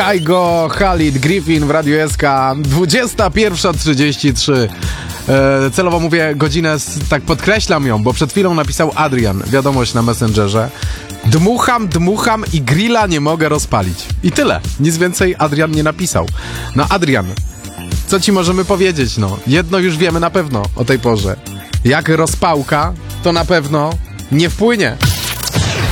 Kaigo, Khalid, Griffin w Radiu SK, 21:33. Celowo mówię godzinę, tak podkreślam ją, bo przed chwilą napisał Adrian wiadomość na Messengerze. Dmucham i grilla nie mogę rozpalić. I tyle. Nic więcej Adrian nie napisał. No Adrian, co ci możemy powiedzieć, no? Jedno już wiemy na pewno o tej porze. Jak rozpałka, to na pewno nie wpłynie.